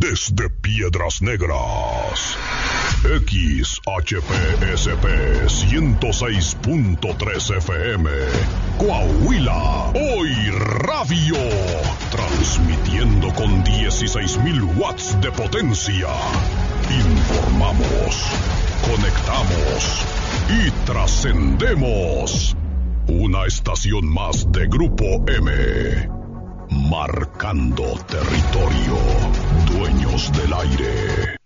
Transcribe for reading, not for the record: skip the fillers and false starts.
desde Piedras Negras. XHPSP 106.3 FM. Coahuila, hoy radio. Transmitiendo con 16,000 watts de potencia. Informamos, conectamos y trascendemos. Una estación más de Grupo M. Marcando territorio. Dueños del aire.